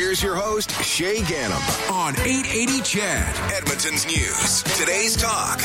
Here's your host, Shay Gannam, on 880 CHED, Edmonton's News. Today's Talk.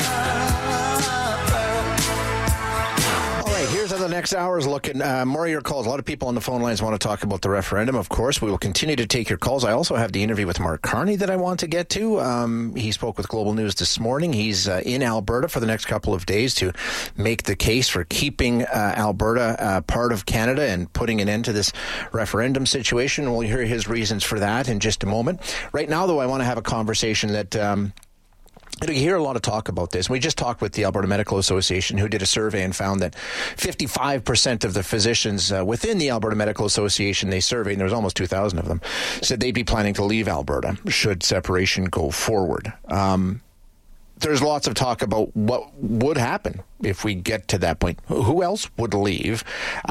All right, here's how the next hour is looking. More of your calls. A lot of people on the phone lines want to talk about the referendum. Of course, we will continue to take your calls. I also have the interview with Mark Carney that I want to get to. He spoke with Global News this morning. He's in Alberta for the next couple of days to make the case for keeping Alberta part of Canada and putting an end to this referendum situation. We'll hear his reasons for that in just a moment. Right now, though, I want to have a conversation that... You hear a lot of talk about this. We just talked with the Alberta Medical Association, who did a survey and found that 55% of the physicians within the Alberta Medical Association they surveyed, and there was almost 2,000 of them, said they'd be planning to leave Alberta should separation go forward. There's lots of talk about what would happen if we get to that point. Who else would leave?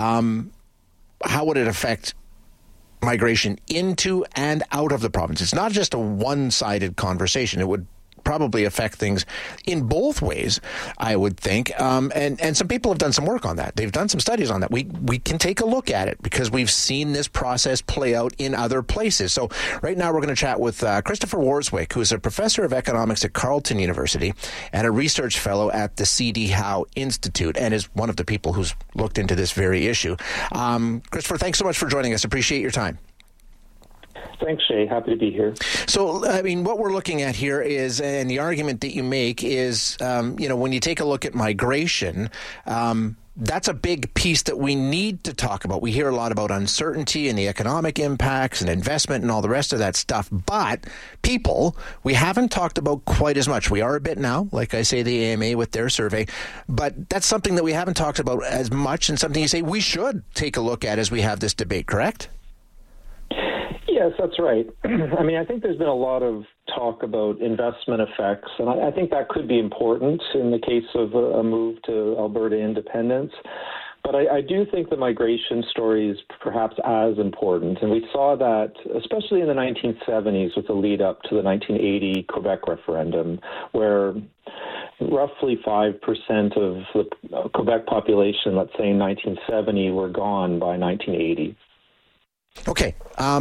How would it affect migration into and out of the province? It's not just a one-sided conversation. It would probably affect things in both ways, I would think. And some people have done some work on that. They've done some studies on that. We can take a look at it because we've seen this process play out in other places. So right now we're going to chat with Christopher Warswick, who is a professor of economics at Carleton University and a research fellow at the C.D. Howe Institute, and is one of the people who's looked into this very issue. Christopher, thanks so much for joining us. Appreciate your time. Thanks, Shay. Happy to be here. So, I mean, what we're looking at here is, and the argument that you make is, when you take a look at migration, that's a big piece that we need to talk about. We hear a lot about uncertainty and the economic impacts and investment and all the rest of that stuff. But people, we haven't talked about quite as much. We are a bit now, like I say, the AMA with their survey. But that's something that we haven't talked about as much, and something you say we should take a look at as we have this debate, correct? Yes, that's right. I mean, I think there's been a lot of talk about investment effects, and I think that could be important in the case of a move to Alberta independence. But I do think the migration story is perhaps as important, and we saw that especially in the 1970s with the lead up to the 1980 Quebec referendum, where roughly 5% of the Quebec population, let's say in 1970, were gone by 1980. Okay.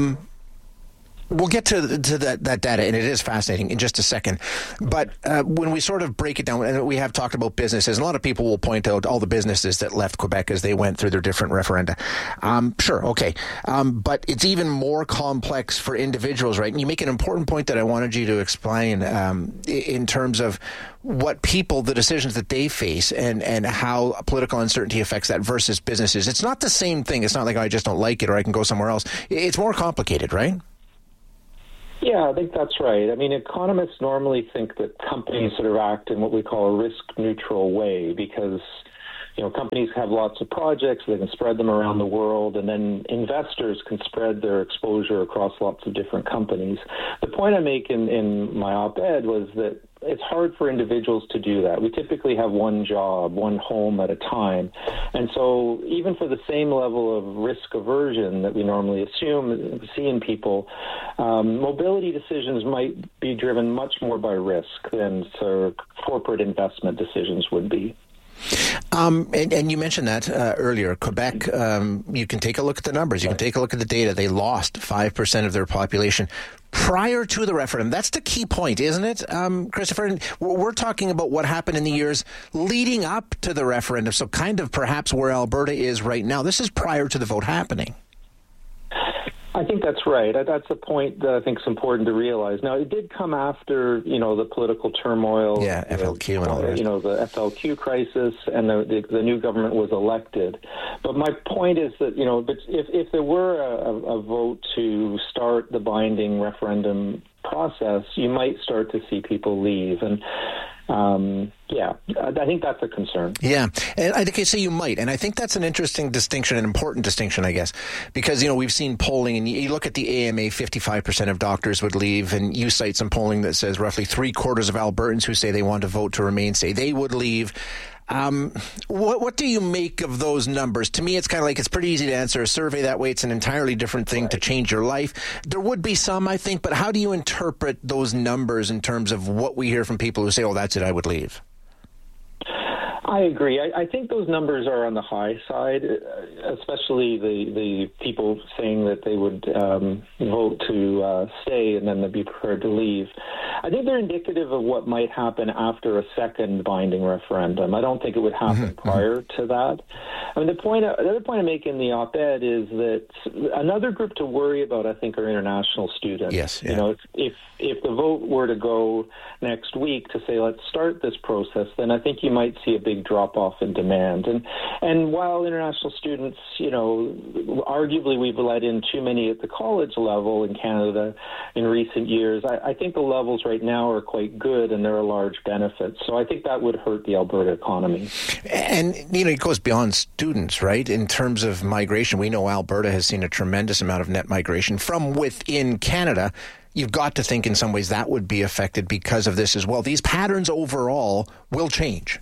We'll get to that data, and it is fascinating in just a second. But when we sort of break it down, and we have talked about businesses, and a lot of people will point out all the businesses that left Quebec as they went through their different referenda. Sure, okay. But it's even more complex for individuals, right? And you make an important point that I wanted you to explain in terms of what people, the decisions that they face, and how political uncertainty affects that versus businesses. It's not the same thing. It's not like, I just don't like it or I can go somewhere else. It's more complicated, right? Yeah, I think that's right. I mean, economists normally think that companies sort of act in what we call a risk-neutral way because, companies have lots of projects, they can spread them around the world, and then investors can spread their exposure across lots of different companies. The point I make in my op-ed was that it's hard for individuals to do that. We typically have one job, one home at a time. And so even for the same level of risk aversion that we normally see in people, mobility decisions might be driven much more by risk than sort of corporate investment decisions would be. And you mentioned that earlier. Quebec, you can take a look at the numbers. You can take a look at the data. They lost 5% of their population prior to the referendum. That's the key point, isn't it, Christopher? And we're talking about what happened in the years leading up to the referendum, so kind of perhaps where Alberta is right now. This is prior to the vote happening. I think that's right. That's a point that I think is important to realize. Now, it did come after, the political turmoil. Yeah, FLQ and all that. The FLQ crisis, and the new government was elected. But my point is that, if there were a vote to start the binding referendum process, you might start to see people leave. And I think that's a concern. Yeah, and I think you say you might, and I think that's an interesting distinction, an important distinction, I guess, because, we've seen polling, and you look at the AMA, 55% of doctors would leave, and you cite some polling that says roughly 3/4 of Albertans who say they want to vote to remain say they would leave. What do you make of those numbers? To me, it's kind of like it's pretty easy to answer a survey that way. It's an entirely different thing to change your life. There would be some, I think, but how do you interpret those numbers in terms of what we hear from people who say, oh, that's it, I would leave? I agree. I think those numbers are on the high side, especially the people saying that they would vote to stay and then they'd be prepared to leave. I think they're indicative of what might happen after a second binding referendum. I don't think it would happen prior to that. I mean, the other point I make in the op-ed is that another group to worry about, I think, are international students. Yes. Yeah. You know, if the vote were to go next week to say, let's start this process, then I think you might see a big drop-off in demand. And while international students, you know, arguably we've let in too many at the college level in Canada in recent years, I think the levels right now are quite good and there are large benefits. So I think that would hurt the Alberta economy. And, you know, it goes beyond students, right? In terms of migration, we know Alberta has seen a tremendous amount of net migration from within Canada. You've got to think in some ways that would be affected because of this as well. These patterns overall will change.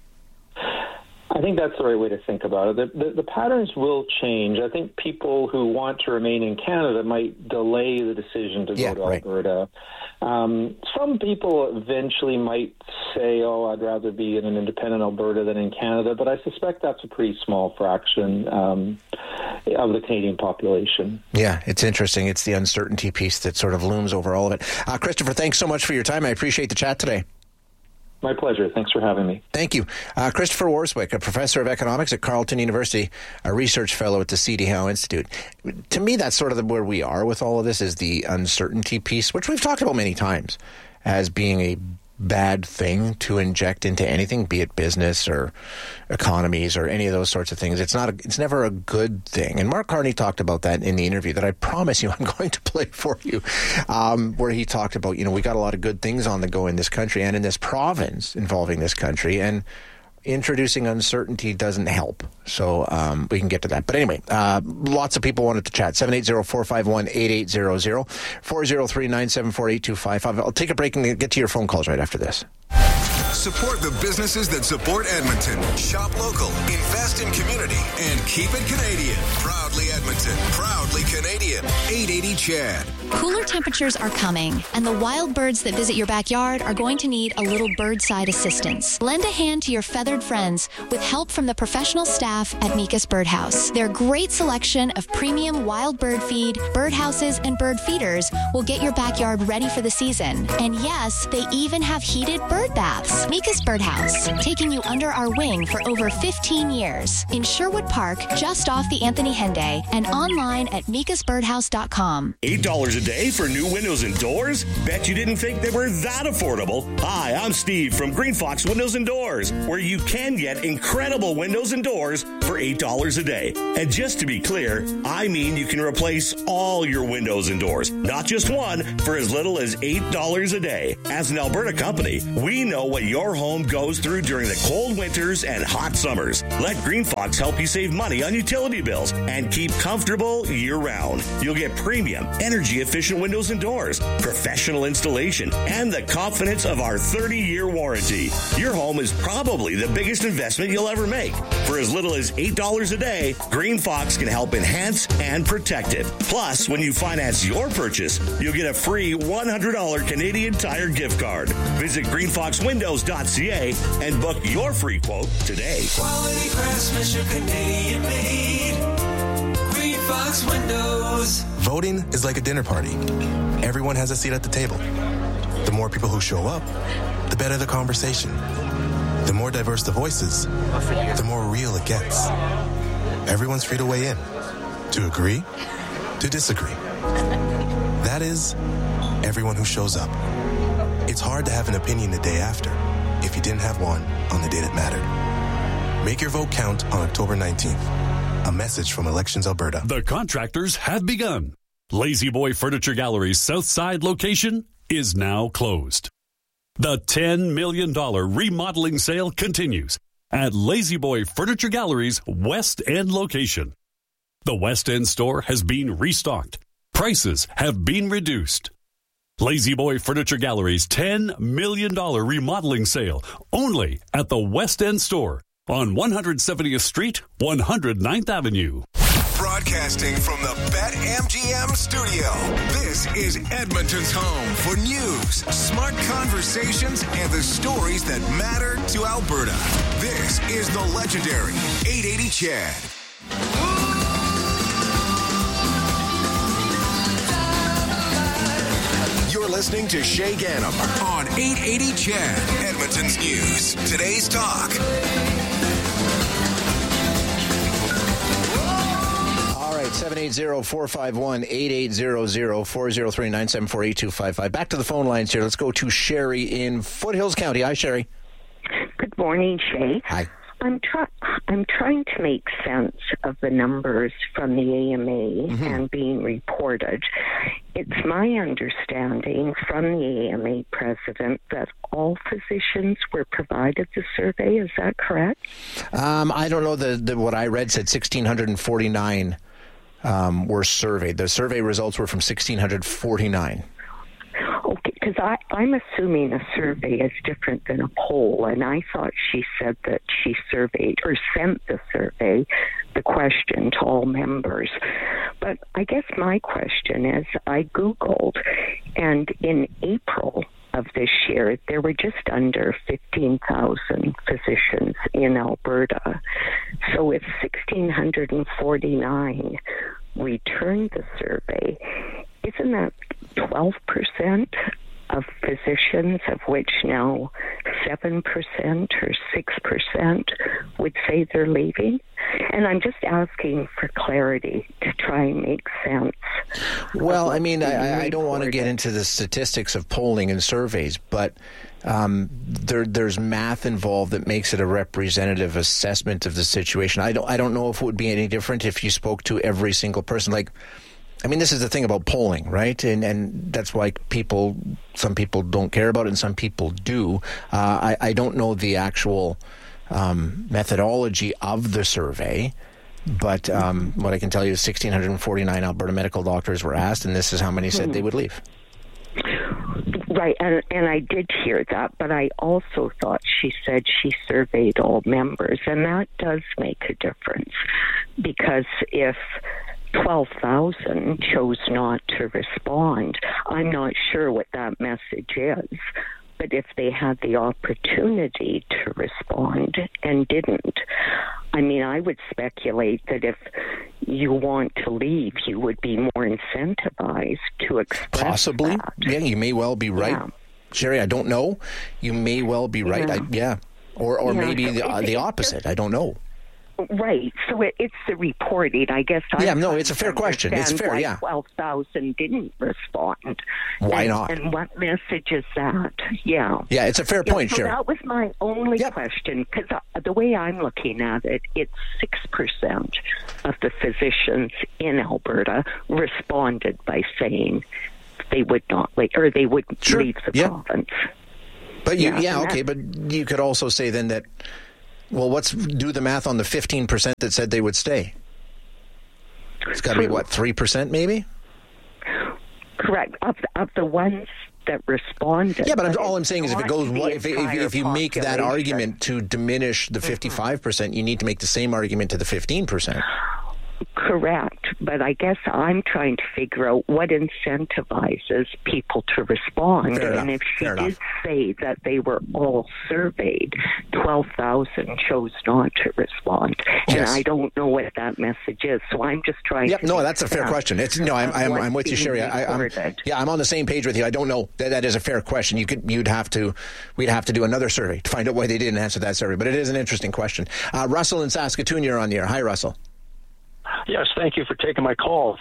I think that's the right way to think about it. The patterns will change. I think people who want to remain in Canada might delay the decision to go to Alberta. Some people eventually might say, I'd rather be in an independent Alberta than in Canada, but I suspect that's a pretty small fraction of the Canadian population. Yeah, it's interesting. It's the uncertainty piece that sort of looms over all of it. Christopher, thanks so much for your time. I appreciate the chat today. My pleasure. Thanks for having me. Thank you. Christopher Warswick, a professor of economics at Carleton University, a research fellow at the C.D. Howe Institute. To me, that's sort of where we are with all of this, is the uncertainty piece, which we've talked about many times as being a bad thing to inject into anything, be it business or economies or any of those sorts of things. It's never a good thing. And Mark Carney talked about that in the interview that I promise you I'm going to play for you, where he talked about, you know, we got a lot of good things on the go in this country and in this province involving this country, and introducing uncertainty doesn't help. So we can get to that. But anyway, lots of people wanted to chat. 780-451-8800, 403-974-8255. I'll take a break and get to your phone calls right after this. Support the businesses that support Edmonton. Shop local, invest in community, and keep it Canadian. Proudly Edmonton, proudly Canadian. 880 CHAD. Cooler temperatures are coming, and the wild birds that visit your backyard are going to need a little birdside assistance. Lend a hand to your feathered friends with help from the professional staff at Mikas Birdhouse. Their great selection of premium wild bird feed, birdhouses, and bird feeders will get your backyard ready for the season. And yes, they even have heated bird baths. Mikas Birdhouse, taking you under our wing for over 15 years. In Sherwood Park, just off the Anthony Henday, and online at mikasbirdhouse.com. $8 a day for new windows and doors? Bet you didn't think they were that affordable. Hi, I'm Steve from Green Fox Windows and Doors, where you can get incredible windows and doors for $8 a day. And just to be clear, I mean you can replace all your windows and doors, not just one, for as little as $8 a day. As an Alberta company, we know what your home goes through during the cold winters and hot summers. Let Green Fox help you save money on utility bills and keep comfortable year-round. You'll get premium, energy-efficient windows and doors, professional installation, and the confidence of our 30-year warranty. Your home is probably the biggest investment you'll ever make. For as little as $8 a day, Green Fox can help enhance and protect it. Plus, when you finance your purchase, you'll get a free $100 Canadian Tire gift card. Visit greenfoxwindows.ca and book your free quote today. Quality craftsmanship, Canadian made. Green Fox Windows. Voting is like a dinner party. Everyone has a seat at the table. The more people who show up, the better the conversation. The more diverse the voices, the more real it gets. Everyone's free to weigh in, to agree, to disagree. That is, everyone who shows up. It's hard to have an opinion the day after if you didn't have one on the day that mattered. Make your vote count on October 19th. A message from Elections Alberta. The contractors have begun. Lazy Boy Furniture Gallery's Southside location is now closed. The $10 million remodeling sale continues at Lazy Boy Furniture Gallery's West End location. The West End store has been restocked. Prices have been reduced. Lazy Boy Furniture Gallery's $10 million remodeling sale only at the West End store on 170th Street, 109th Avenue. Broadcasting from the BetMGM studio, this This is Edmonton's home for news, smart conversations, and the stories that matter to Alberta. This is the legendary 880 Chad. You're listening to Shay Gannam on 880 Chad, Edmonton's news. Today's talk. All right, 780-451-8800-403-974-8255. Back to the phone lines here. Let's go to Sherry in Foothills County. Hi, Sherry. Good morning, Shay. Hi. I'm trying to make sense of the numbers from the AMA and being reported. It's my understanding from the AMA president that all physicians were provided the survey. Is that correct? I don't know. What I read said 1,649 were surveyed. The survey results were from 1,649. Okay, because I'm assuming a survey is different than a poll, and I thought she said that she surveyed or sent the survey, the question, to all members. But I guess my question is, I Googled, and in April of this year, there were just under 15,000 physicians in Alberta. So if 1,649 returned the survey, isn't that 12% of physicians, of which now 7% or 6% would say they're leaving? And I'm just asking for clarity to try and make sense. Well, I mean, I don't want to get into the statistics of polling and surveys, but there's math involved that makes it a representative assessment of the situation. I don't know if it would be any different if you spoke to every single person. Like, I mean, this is the thing about polling, right? And that's why some people don't care about it and some people do. I don't know the actual methodology of the survey, but what I can tell you is 1,649 Alberta medical doctors were asked, and this is how many said they would leave. Right, and I did hear that, but I also thought she said she surveyed all members, and that does make a difference, because if 12,000 chose not to respond, I'm not sure what that message is. But if they had the opportunity to respond and didn't, I mean, I would speculate that if you want to leave, you would be more incentivized to express Possibly. that. Yeah, you may well be right. Yeah. Sherry, I don't know. You may well be right. Or maybe the opposite. I don't know. Right. So it's the reporting, I guess. It's a fair question. It's fair, yeah. 12,000 didn't respond. Why not? And what message is that? Yeah. Yeah, it's a fair point, so Sherry. That was my only question, because the way I'm looking at it, it's 6% of the physicians in Alberta responded by saying they would not leave, or they would leave the province. But but you could also say then that, well, do the math on the 15% that said they would stay. It's got to be, 3% maybe? Correct. Of the ones that responded. Yeah, but all I'm saying is if you make that argument to diminish the 55%, you need to make the same argument to the 15%. Correct, but I guess I'm trying to figure out what incentivizes people to respond. And if she did say that they were all surveyed, 12,000 chose not to respond. Yes. And I don't know what that message is, so I'm just trying to... No, that's a fair question. I'm with you, Sherry. I'm on the same page with you. I don't know. That is a fair question. We'd have to do another survey to find out why they didn't answer that survey, but it is an interesting question. Russell in Saskatoon, you're on the air. Hi, Russell. Yes, thank you for taking my call.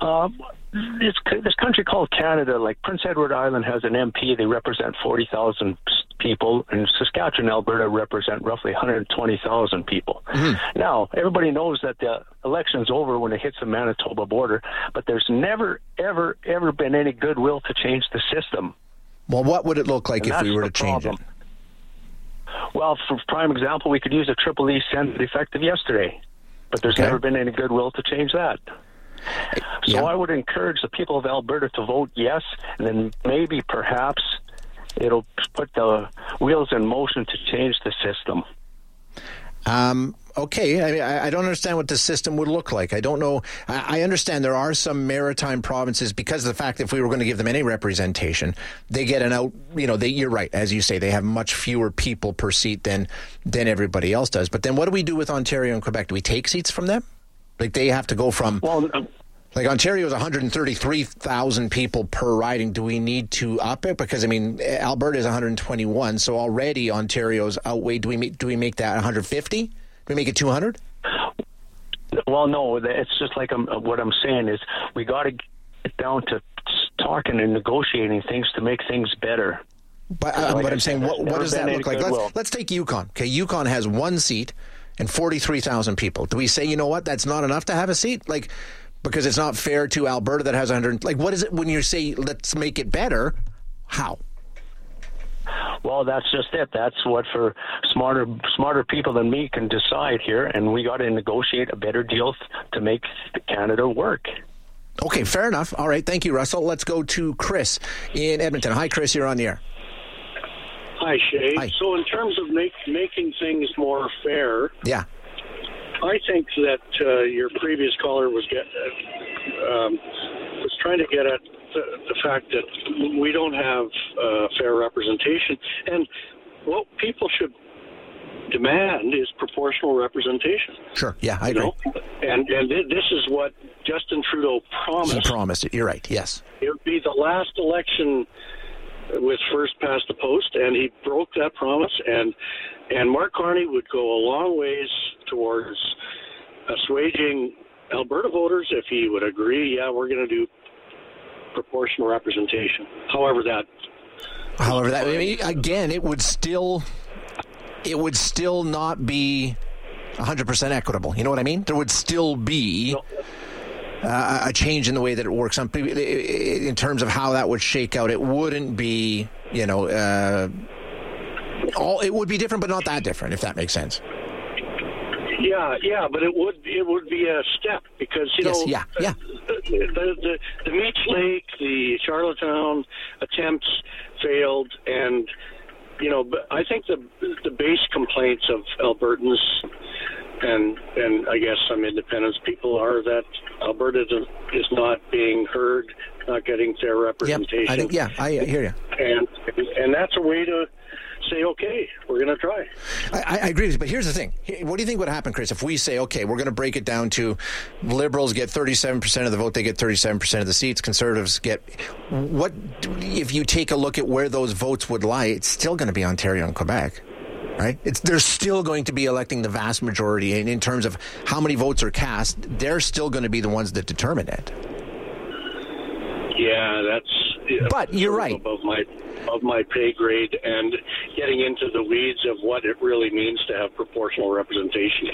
This country called Canada, like Prince Edward Island has an MP. They represent 40,000 people, and Saskatchewan and Alberta represent roughly 120,000 people. Mm-hmm. Now, everybody knows that the election's over when it hits the Manitoba border, but there's never, ever, ever been any goodwill to change the system. Well, what would it look like if we were to change it? Well, for prime example, we could use a Triple E Senate effective yesterday. But there's never been any goodwill to change that. So I would encourage the people of Alberta to vote yes, and then maybe, perhaps, it'll put the wheels in motion to change the system. okay. I mean, I don't understand what the system would look like. I don't know. I understand there are some maritime provinces, because of the fact that if we were going to give them any representation, they get an out, you're right, as you say, they have much fewer people per seat than everybody else does. But then what do we do with Ontario and Quebec? Do we take seats from them? Like, they have to go from... Like, Ontario is 133,000 people per riding. Do we need to up it? Because, Alberta is 121, so already Ontario's outweighed. Do we make that 150? Do we make it 200? Well, no, it's just like what I'm saying is we got to get down to talking and negotiating things to make things better. But I'm saying, what does that look like? Let's take Yukon. Okay, Yukon has one seat and 43,000 people. Do we say, you know what, that's not enough to have a seat? Like... Because it's not fair to Alberta that has 100. Like, what is it when you say let's make it better? How? Well, that's just it. That's what for smarter people than me can decide here, and we got to negotiate a better deal to make Canada work. Okay, fair enough. All right, thank you, Russell. Let's go to Chris in Edmonton. Hi, Chris. You're on the air. Hi, Shay. Hi. So, in terms of making things more fair, yeah. I think that your previous caller was trying to get at the fact that we don't have fair representation, and what people should demand is proportional representation. Sure, yeah, I agree. And this is what Justin Trudeau promised. He promised it. You're right. Yes, it would be the last election with first past the post, and he broke that promise. And Mark Carney would go a long ways towards assuaging Alberta voters if he would agree, yeah, we're going to do proportional representation. However, again, it would still not be 100% equitable. You know what I mean? There would still be a change in the way that it works. In terms of how that would shake out, it wouldn't be, it would be different, but not that different, if that makes sense. Yeah, but it would be a step because the Meech Lake, the Charlottetown attempts failed, and but I think the base complaints of Albertans and I guess some independence people are that Alberta is not being heard, not getting fair representation. I hear you. And that's a way to say, okay, we're going to try. I agree with you, but here's the thing. What do you think would happen, Chris, if we say, okay, we're going to break it down to Liberals get 37% of the vote, they get 37% of the seats, Conservatives get... What if you take a look at where those votes would lie, it's still going to be Ontario and Quebec, right? They're still going to be electing the vast majority, and in terms of how many votes are cast, they're still going to be the ones that determine it. Yeah, that's... But you're right. Above my pay grade, and getting into the weeds of what it really means to have proportional representation.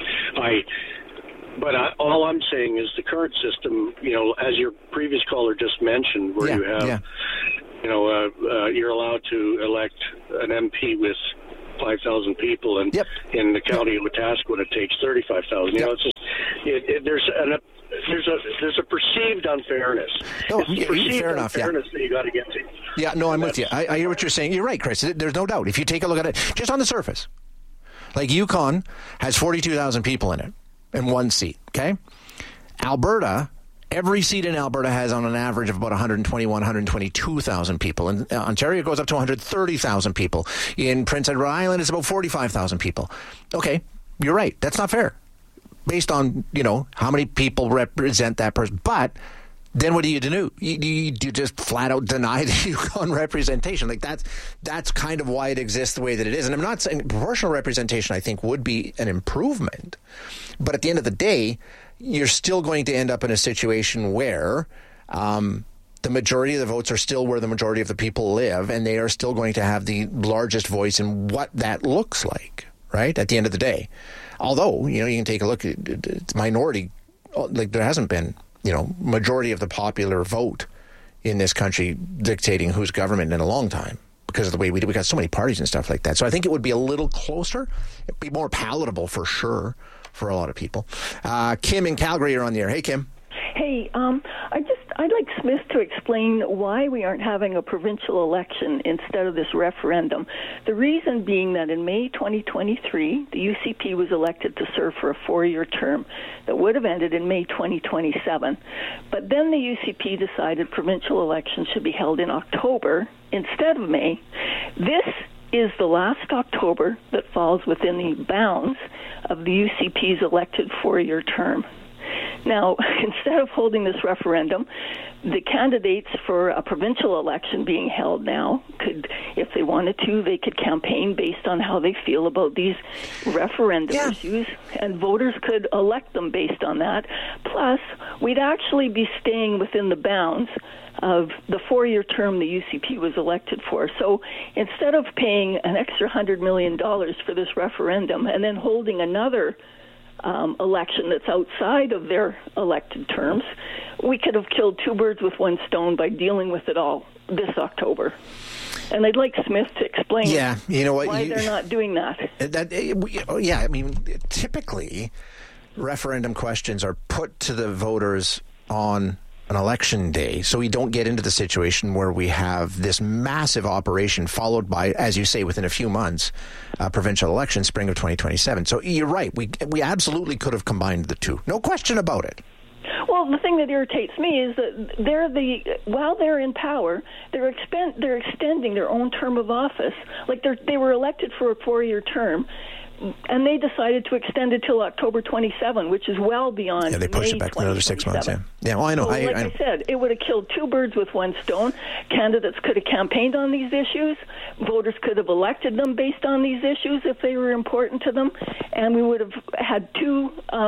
All I'm saying is the current system, as your previous caller just mentioned, where you have, you're allowed to elect an MP with 5,000 people, and in the county of Wetaskiwin it takes 35,000. It's just there's a perceived unfairness. No, fair enough. That you got to get to. Yeah, no, I'm with you. I hear what you're saying. You're right, Chris. There's no doubt. If you take a look at it, just on the surface, like Yukon has 42,000 people in it and one seat. Okay, Alberta. Every seat in Alberta has on an average of about 122,000 people. And Ontario goes up to 130,000 people. In Prince Edward Island, it's about 45,000 people. Okay, you're right. That's not fair based on, how many people represent that person. But then what do you do? You just flat out deny the Yukon representation. Like that's kind of why it exists the way that it is. And I'm not saying proportional representation, I think, would be an improvement. But at the end of the day, you're still going to end up in a situation where the majority of the votes are still where the majority of the people live, and they are still going to have the largest voice in what that looks like, right, at the end of the day. Although, you can take a look at it's minority. Like, there hasn't been, majority of the popular vote in this country dictating who's government in a long time because of the way we do. We got so many parties and stuff like that. So I think it would be a little closer. It'd be more palatable for sure for a lot of people. Kim in Calgary, you're on the air. Hey, Kim. Hey, I I'd like Smith to explain why we aren't having a provincial election instead of this referendum. The reason being that in May 2023, the UCP was elected to serve for a 4-year term that would have ended in May 2027. But then the UCP decided provincial elections should be held in October instead of May. This is the last October that falls within the bounds of the UCP's elected 4-year term. Now, instead of holding this referendum, the candidates for a provincial election being held now could, if they wanted to, they could campaign based on how they feel about these referendum issues, and voters could elect them based on that. Plus, we'd actually be staying within the bounds of the 4-year term the UCP was elected for. So instead of paying an extra $100 million for this referendum and then holding another election that's outside of their elected terms, we could have killed 2 birds with 1 stone by dealing with it all this October. And I'd like Smith to explain why they're not doing that. I mean, typically, referendum questions are put to the voters on an election day, so we don't get into the situation where we have this massive operation followed by, as you say, within a few months, provincial election, spring of 2027. So you're right. We absolutely could have combined the two. No question about it. Well, the thing that irritates me is that while they're in power, they're extending their own term of office. Like they were elected for a 4-year term, and they decided to extend it till October 27, which is well beyond. Yeah, they pushed it back another 6 months. Yeah. Well, I know. So, I said, it would have killed 2 birds with 1 stone. Candidates could have campaigned on these issues. Voters could have elected them based on these issues if they were important to them, and we would have had two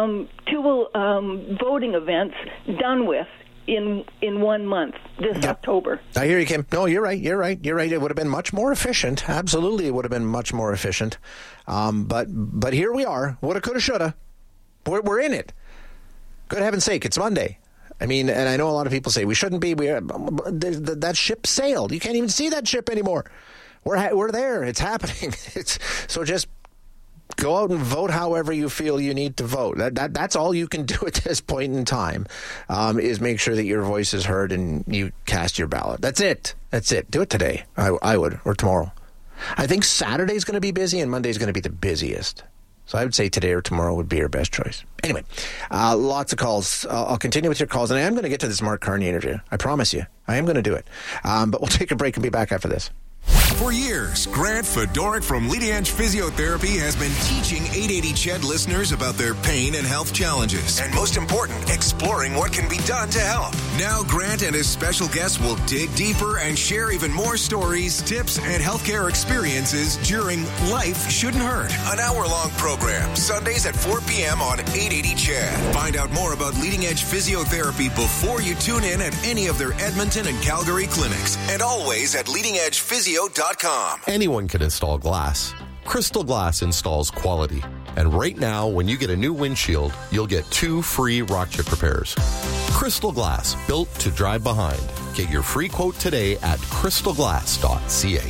voting events done with in 1 month this October. I hear you, Kim. No, you're right. It would have been much more efficient. Absolutely, it would have been much more efficient. But here we are. Woulda, coulda, shoulda. We're in it. Good heaven's sake, it's Monday. I mean, and I know a lot of people say we shouldn't be. That ship sailed. You can't even see that ship anymore. We're there. It's happening. So just go out and vote however you feel you need to vote. That's all you can do at this point in time, is make sure that your voice is heard and you cast your ballot. That's it. Do it today. I would, or tomorrow. I think Saturday's going to be busy and Monday's going to be the busiest. So I would say today or tomorrow would be your best choice. Anyway, lots of calls. I'll continue with your calls, and I am going to get to this Mark Carney interview. I promise you. I am going to do it. But we'll take a break and be back after this. For years, Grant Fedoruk from Leading Edge Physiotherapy has been teaching 880 CHED listeners about their pain and health challenges. And most important, exploring what can be done to help. Now Grant and his special guests will dig deeper and share even more stories, tips, and healthcare experiences during Life Shouldn't Hurt, an hour-long program, Sundays at 4 p.m. on 880 CHED. Find out more about Leading Edge Physiotherapy before you tune in at any of their Edmonton and Calgary clinics, and always at leadingedgephysio.com. Anyone can install glass. Crystal Glass installs quality. And right now, when you get a new windshield, you'll get 2 free rock chip repairs. Crystal Glass, built to drive behind. Get your free quote today at crystalglass.ca.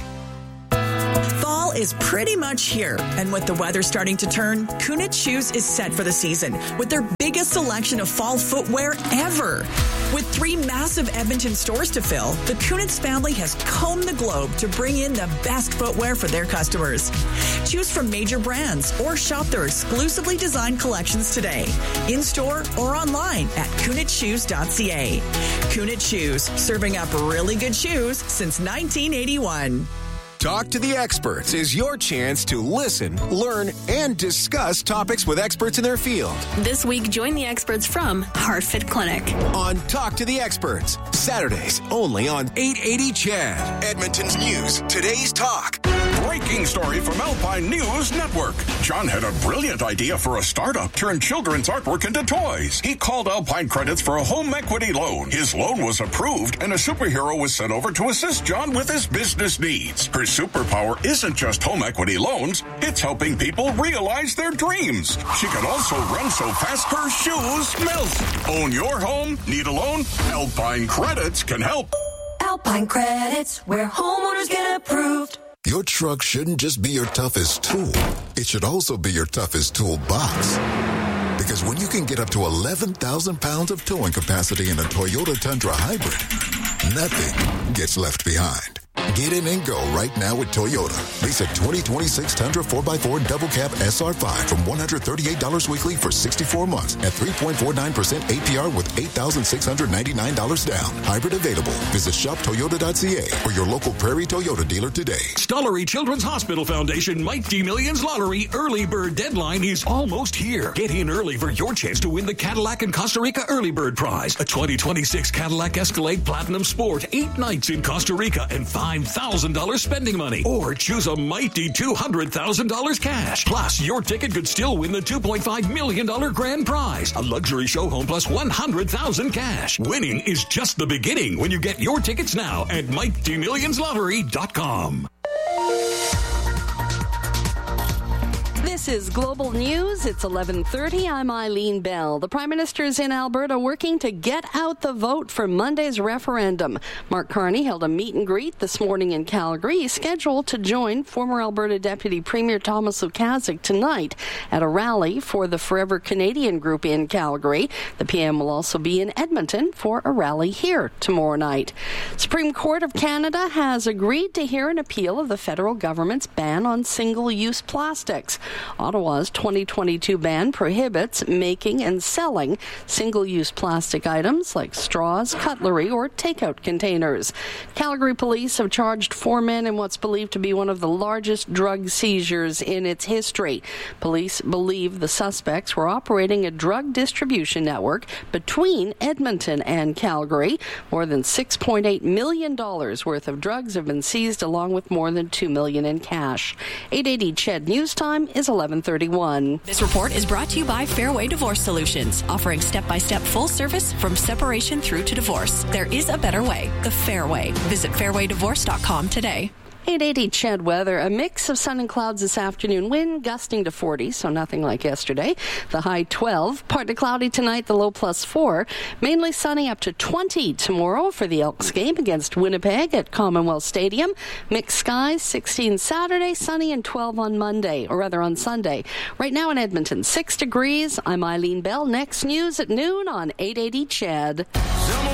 Fall is pretty much here, and with the weather starting to turn, Kunitz Shoes is set for the season with their biggest selection of fall footwear ever. With 3 massive Edmonton stores to fill, the Kunitz family has combed the globe to bring in the best footwear for their customers. Choose from major brands or shop their exclusively designed collections today, in-store or online at kunitzshoes.ca. Kunitz Shoes, serving up really good shoes since 1981. Talk to the Experts is your chance to listen, learn, and discuss topics with experts in their field. This week, join the experts from HeartFit Clinic on Talk to the Experts, Saturdays only on 880 CHED. Edmonton's News, today's talk. Breaking story from Alpine News Network. John had a brilliant idea for a startup, turn children's artwork into toys. He called Alpine Credits for a home equity loan. His loan was approved, and a superhero was sent over to assist John with his business needs. Her superpower isn't just home equity loans, it's helping people realize their dreams. She can also run so fast her shoes melt. Own your home? Need a loan? Alpine Credits can help. Alpine Credits, where homeowners get approved. Your truck shouldn't just be your toughest tool. It should also be your toughest toolbox. Because when you can get up to 11,000 pounds of towing capacity in a Toyota Tundra Hybrid, nothing gets left behind. Get in and go right now with Toyota. Lease a 2026 Tundra 4x4 Double Cab SR5 from $138 weekly for 64 months at 3.49% APR with $8,699 down. Hybrid available. Visit shoptoyota.ca or your local Prairie Toyota dealer today. Stollery Children's Hospital Foundation Mighty Millions Lottery early bird deadline is almost here. Get in early for your chance to win the Cadillac and Costa Rica early bird prize, a 2026 Cadillac Escalade Platinum Sport, 8 nights in Costa Rica and $5,000 spending money, or choose a mighty $200,000 cash. Plus, your ticket could still win the $2.5 million grand prize, a luxury show home plus $100,000 cash. Winning is just the beginning when you get your tickets now at MightyMillionsLottery.com. This is Global News. It's 11:30. I'm Eileen Bell. The Prime Minister is in Alberta working to get out the vote for Monday's referendum. Mark Carney held a meet and greet this morning in Calgary. He's scheduled to join former Alberta Deputy Premier Thomas Lukaszuk tonight at a rally for the Forever Canadian group in Calgary. The PM will also be in Edmonton for a rally here tomorrow night. Supreme Court of Canada has agreed to hear an appeal of the federal government's ban on single-use plastics. Ottawa's 2022 ban prohibits making and selling single-use plastic items like straws, cutlery, or takeout containers. Calgary police have charged 4 men in what's believed to be one of the largest drug seizures in its history. Police believe the suspects were operating a drug distribution network between Edmonton and Calgary. More than $6.8 million worth of drugs have been seized, along with more than $2 million in cash. 880 CHED News Time is 11:31. This report is brought to you by Fairway Divorce Solutions, offering step-by-step full service from separation through to divorce. There is a better way, the Fairway. Visit fairwaydivorce.com today. 880 CHED weather. A mix of sun and clouds this afternoon. Wind gusting to 40, so nothing like yesterday. The high 12. Partly cloudy tonight, the low +4. Mainly sunny up to 20 tomorrow for the Elks game against Winnipeg at Commonwealth Stadium. Mixed skies, 16 Saturday, sunny and 12 on Monday, or rather on Sunday. Right now in Edmonton, 6 degrees. I'm Eileen Bell. Next news at noon on 880 CHED.